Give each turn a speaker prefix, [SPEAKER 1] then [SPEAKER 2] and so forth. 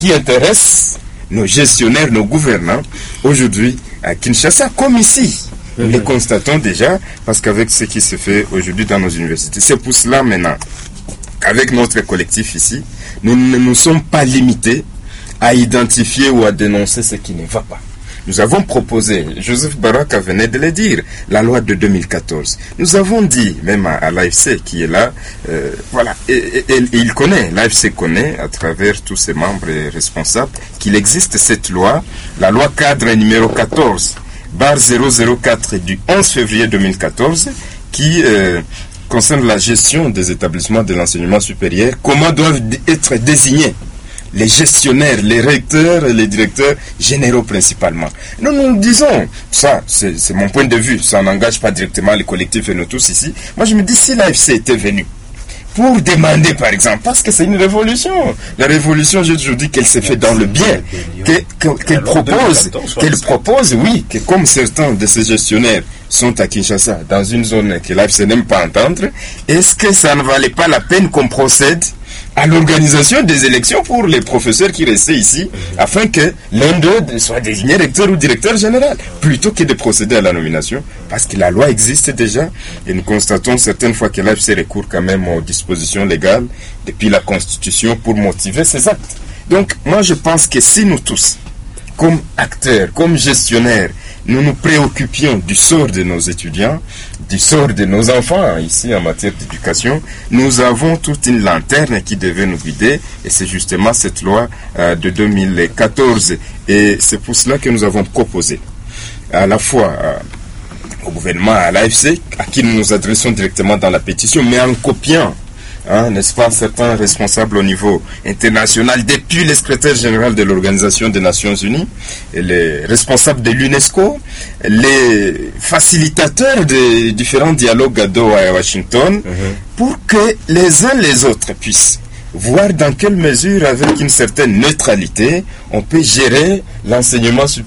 [SPEAKER 1] qui intéresse nos gestionnaires, nos gouvernants, aujourd'hui à Kinshasa, comme ici. Nous les constatons déjà, parce qu'avec ce qui se fait aujourd'hui dans nos universités, c'est pour cela maintenant qu'avec notre collectif ici, nous ne nous sommes pas limités à identifier ou à dénoncer ce qui ne va pas. Nous avons proposé, Joseph Baraka venait de le dire, la loi de 2014. Nous avons dit, même à l'AFC qui est là, voilà, et il connaît, l'AFC connaît, à travers tous ses membres et responsables, qu'il existe cette loi, la loi cadre numéro 14, barre 004 du 11 février 2014, qui concerne la gestion des établissements de l'enseignement supérieur, comment doivent être désignés les gestionnaires, les recteurs et les directeurs généraux principalement. Nous disons, ça c'est mon point de vue, ça n'engage pas directement les collectifs et nous tous ici. Moi je me dis, si l'AFC était venu pour demander par exemple, parce que c'est une révolution, la révolution je dis qu'elle s'est faite dans le bien, qu'elle propose, oui, que comme certains de ces gestionnaires sont à Kinshasa, dans une zone que l'AFC n'aime pas entendre, est-ce que ça ne valait pas la peine qu'on procède à l'organisation des élections pour les professeurs qui restaient ici, afin que l'un d'eux soit désigné recteur ou directeur général, plutôt que de procéder à la nomination, parce que la loi existe déjà, et nous constatons certaines fois que l'AFC recourt quand même aux dispositions légales, depuis la Constitution, pour motiver ses actes. Donc, moi je pense que si nous tous, comme acteurs, comme gestionnaires, nous nous préoccupions du sort de nos étudiants, du sort de nos enfants, ici en matière d'éducation, nous avons toute une lanterne qui devait nous guider, et c'est justement cette loi de 2014. Et c'est pour cela que nous avons proposé, à la fois au gouvernement, à l'AFC, à qui nous nous adressons directement dans la pétition, mais en copiant, n'est-ce pas, certains responsables au niveau international, depuis le secrétaire général de l'Organisation des Nations Unies, et les responsables de l'UNESCO, les facilitateurs des différents dialogues à Doha et à Washington, pour que les uns les autres puissent voir dans quelle mesure, avec une certaine neutralité, on peut gérer l'enseignement supérieur